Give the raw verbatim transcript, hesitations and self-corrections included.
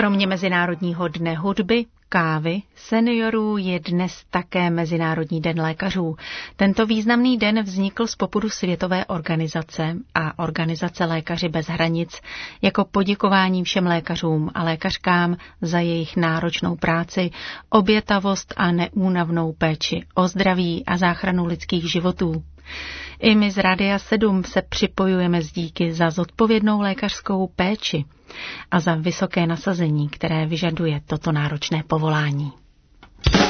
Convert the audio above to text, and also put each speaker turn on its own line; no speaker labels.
Kromě Mezinárodního dne hudby, kávy, seniorů je dnes také Mezinárodní den lékařů. Tento významný den vznikl z popudu Světové organizace a organizace Lékaři bez hranic jako poděkování všem lékařům a lékařkám za jejich náročnou práci, obětavost a neúnavnou péči o zdraví a záchranu lidských životů. I my z Rádia sedm se připojujeme s díky za zodpovědnou lékařskou péči a za vysoké nasazení, které vyžaduje toto náročné povolání.